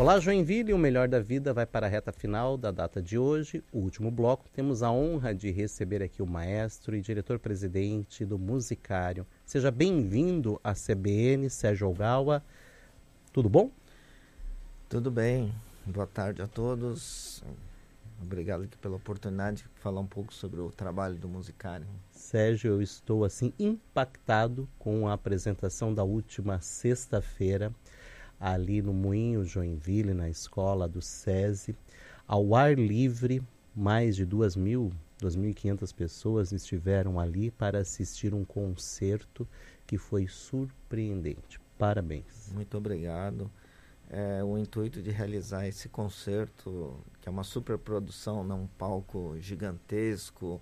Olá, Joinville, o melhor da vida vai para a reta final da data de hoje, o último bloco. Temos a honra de receber aqui o maestro e diretor-presidente do Musicário. Seja bem-vindo à CBN, Sérgio Ogawa. Tudo bom? Tudo bem. Boa tarde a todos. Obrigado aqui pela oportunidade de falar um pouco sobre o trabalho do Musicário. Sérgio, eu estou assim impactado com a apresentação da última sexta-feira ali no Moinho Joinville, na escola do SESI, ao ar livre. Mais de 2.500 pessoas estiveram ali para assistir um concerto que foi surpreendente. Parabéns. Muito obrigado. O intuito de realizar esse concerto, que é uma superprodução, num palco gigantesco,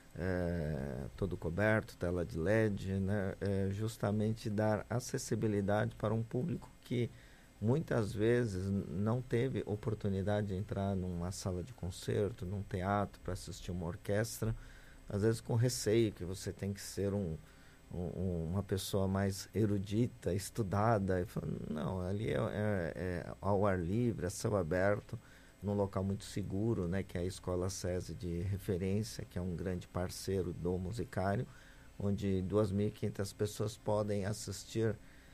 todo coberto, tela de LED, né? É justamente dar acessibilidade para um público que muitas vezes não teve oportunidade de entrar numa sala de concerto, num teatro, para assistir uma orquestra, às vezes com receio que você tem que ser uma pessoa mais erudita, estudada. Não, ali é ao ar livre, a céu aberto, num local muito seguro, né, que é a Escola SESI de referência, que é um grande parceiro do Musicário, onde 2.500 pessoas podem assistir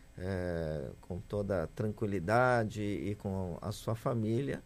com toda tranquilidade e com a sua família,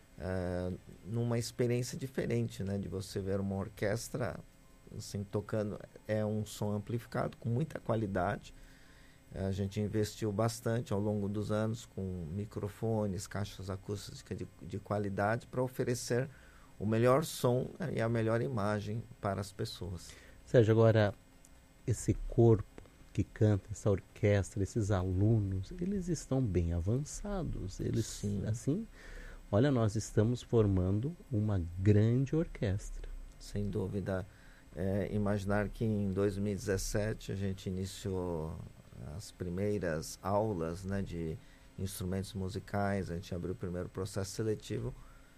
numa experiência diferente, né, de você ver uma orquestra assim, tocando. É um som amplificado com muita qualidade. A gente investiu bastante ao longo dos anos com microfones, caixas acústicas de qualidade para oferecer o melhor som e a melhor imagem para as pessoas. Sérgio, agora esse corpo que canta, essa orquestra, esses alunos, eles estão bem avançados. Eles, sim, assim, olha, nós estamos formando uma grande orquestra. Sem dúvida. Imaginar que em 2017 a gente iniciou as primeiras aulas, né, de instrumentos musicais, a gente abriu o primeiro processo seletivo.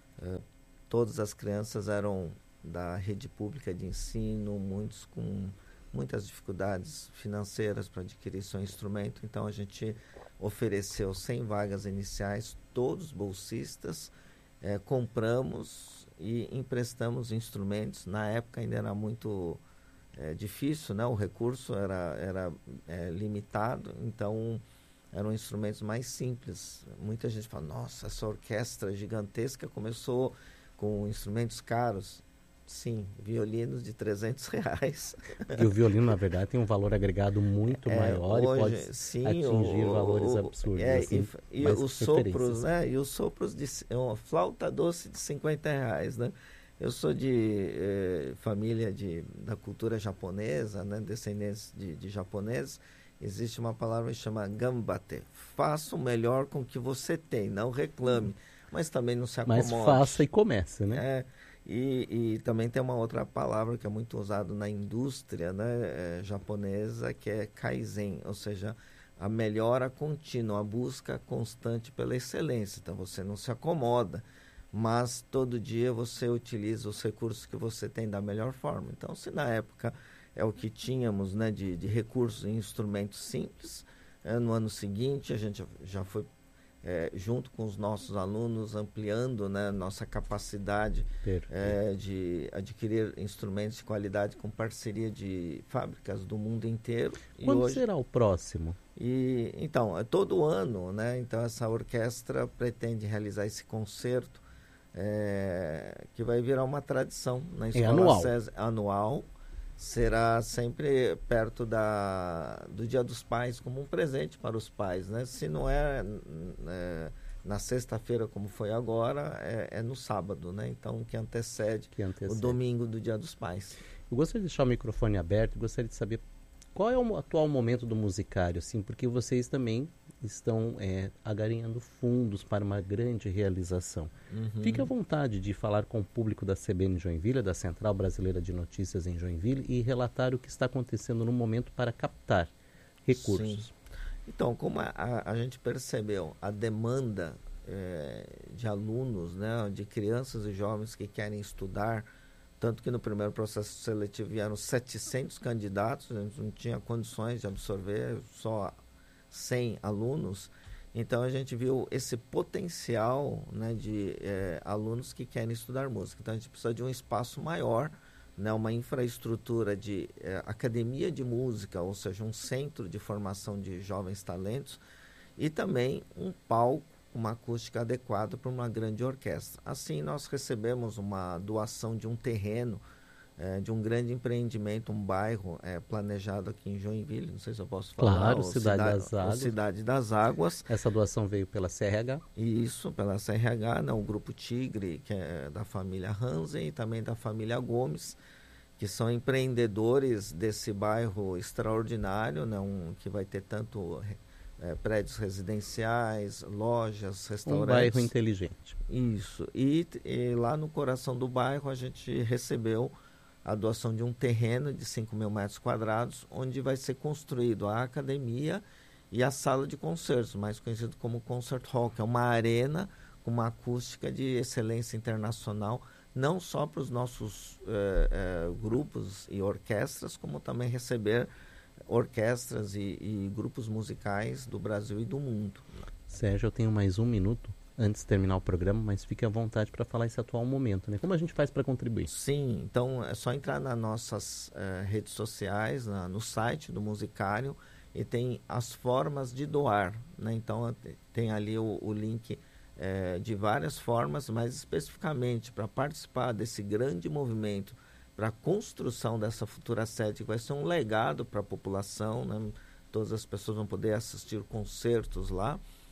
Todas as crianças eram da rede pública de ensino, muitos com muitas dificuldades financeiras para adquirir seu instrumento. Então a gente ofereceu 100 vagas iniciais, todos bolsistas, compramos e emprestamos instrumentos. Na época ainda era muito difícil, né? O recurso era limitado, então eram instrumentos mais simples. Muita gente fala, nossa, essa orquestra gigantesca começou com instrumentos caros. Sim, violinos de R$300. E o violino, na verdade, tem um valor agregado muito maior hoje, e pode atingir valores absurdos. Assim, e os sopros, né? E os sopros de uma flauta doce de R$50, né? Eu sou de família da cultura japonesa, né? Descendentes de japoneses. Existe uma palavra que chama gambate. Faça o melhor com o que você tem, não reclame. Mas também não se acomode. Mas faça e comece, né? E também tem uma outra palavra que é muito usada na indústria, né, japonesa, que é kaizen, ou seja, a melhora contínua, a busca constante pela excelência. Então você não se acomoda, mas todo dia você utiliza os recursos que você tem da melhor forma. Então, se na época é o que tínhamos, né, de recursos e instrumentos simples, no ano seguinte a gente já foi junto com os nossos alunos, ampliando, né, nossa capacidade de adquirir instrumentos de qualidade com parceria de fábricas do mundo inteiro. Quando hoje será o próximo? Então, é todo ano, né? Então, essa orquestra pretende realizar esse concerto que vai virar uma tradição na Escola SESI anual. Será sempre perto do Dia dos Pais, como um presente para os pais, né? Se não na sexta-feira, como foi agora, é no sábado, né? Então, que antecede o domingo do Dia dos Pais. Eu gostaria de deixar o microfone aberto, gostaria de saber qual é o atual momento do Musicário, assim, porque vocês também estão agarinhando fundos para uma grande realização. Uhum. Fique à vontade de falar com o público da CBN Joinville, da Central Brasileira de Notícias em Joinville, e relatar o que está acontecendo no momento para captar recursos. Sim. Então, como a gente percebeu a demanda de alunos, né, de crianças e jovens que querem estudar, tanto que no primeiro processo seletivo vieram 700 candidatos, a gente não tinha condições de absorver só 100 alunos. Então a gente viu esse potencial, né, de alunos que querem estudar música. Então a gente precisa de um espaço maior, né, uma infraestrutura de academia de música, ou seja, um centro de formação de jovens talentos, e também um palco, uma acústica adequada para uma grande orquestra. Assim, nós recebemos uma doação de um terreno, de um grande empreendimento, um bairro planejado aqui em Joinville, não sei se eu posso falar. Claro, Cidade das Águas. Cidade das Águas. Essa doação veio pela CRH? Isso, pela CRH, né, o Grupo Tigre, que é da família Hansen, e também da família Gomes, que são empreendedores desse bairro extraordinário, né, que vai ter tanto prédios residenciais, lojas, restaurantes. Um bairro inteligente. Isso. E lá no coração do bairro a gente recebeu a doação de um terreno de 5.000 metros quadrados, onde vai ser construído a academia e a sala de concertos, mais conhecido como Concert Hall, que é uma arena com uma acústica de excelência internacional, não só para os nossos grupos e orquestras, como também receber orquestras e grupos musicais do Brasil e do mundo. Sérgio, eu tenho mais 1 minuto antes de terminar o programa, mas fique à vontade para falar esse atual momento, né? Como a gente faz para contribuir? Sim, então é só entrar nas nossas redes sociais, no site do Musicário, e tem as formas de doar, né? Então tem ali o link de várias formas, mas especificamente para participar desse grande movimento para a construção dessa futura sede, que vai ser um legado para a população, né? Todas as pessoas vão poder assistir concertos lá.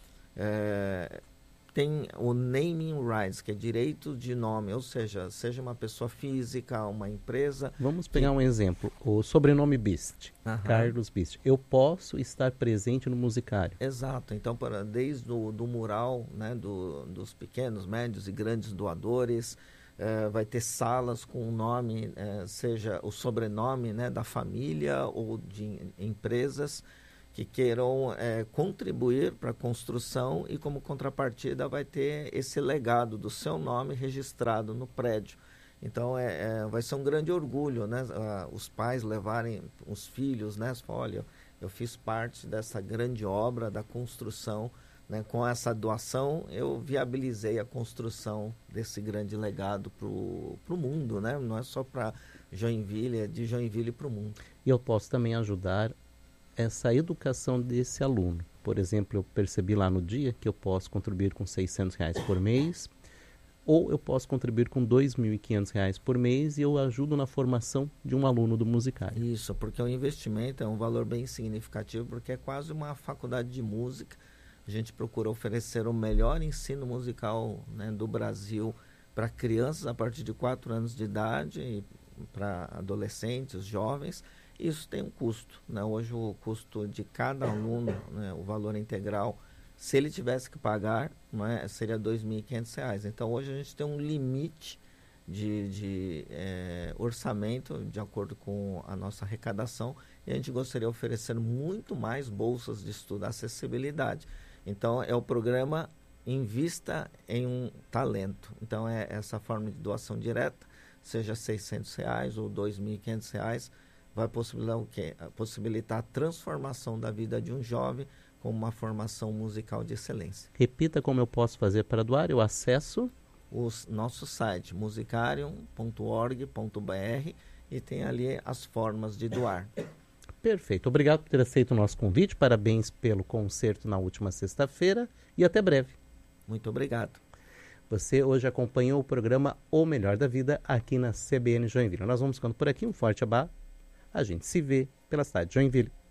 Tem o naming rights, que é direito de nome, ou seja uma pessoa física, uma empresa. Vamos pegar um exemplo, o sobrenome Bist, Carlos Bist. Eu posso estar presente no Musicário. Exato, então desde do mural, né, dos pequenos, médios e grandes doadores, vai ter salas com o nome, seja o sobrenome, né, da família ou de empresas que queiram contribuir para a construção, e como contrapartida vai ter esse legado do seu nome registrado no prédio. Então vai ser um grande orgulho, né, os pais levarem os filhos, né, olha, eu fiz parte dessa grande obra da construção, né, com essa doação eu viabilizei a construção desse grande legado para o mundo, né? Não é só para Joinville, é de Joinville para o mundo. E eu posso também ajudar essa educação desse aluno. Por exemplo, eu percebi lá no dia que eu posso contribuir com R$600 por mês, ou eu posso contribuir com R$2.500 por mês, e eu ajudo na formação de um aluno do Musicário. Isso, porque o investimento é um valor bem significativo, porque é quase uma faculdade de música. A gente procura oferecer o melhor ensino musical, né, do Brasil para crianças a partir de 4 anos de idade, e para adolescentes, jovens. Isso tem um custo, né? Hoje o custo de cada aluno, né, o valor integral, se ele tivesse que pagar, né, seria R$2.500. Então hoje a gente tem um limite de orçamento de acordo com a nossa arrecadação, e a gente gostaria de oferecer muito mais bolsas de estudo, acessibilidade. Então é o programa Invista em um Talento. Então é essa forma de doação direta, seja R$600 ou R$2.500, vai possibilitar o quê? Possibilitar a transformação da vida de um jovem com uma formação musical de excelência. Repita como eu posso fazer para doar. Eu acesso o nosso site musicarium.org.br e tem ali as formas de doar. Perfeito. Obrigado por ter aceito o nosso convite. Parabéns pelo concerto na última sexta-feira e até breve. Muito obrigado. Você hoje acompanhou o programa O Melhor da Vida aqui na CBN Joinville. Nós vamos ficando por aqui. Um forte abraço. A gente se vê pela cidade de Joinville.